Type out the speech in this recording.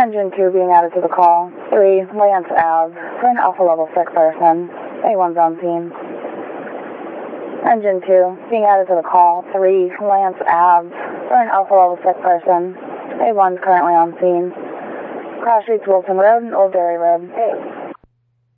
Engine 2 being added to the call. 3, Lance Ave, for an Alpha Level sick person. A1's on scene. Engine 2 being added to the call. 3, Lance Ave, for an Alpha Level sick person. A1's currently on scene. Crash reach Wilson Road and Old Dairy Road. Hey.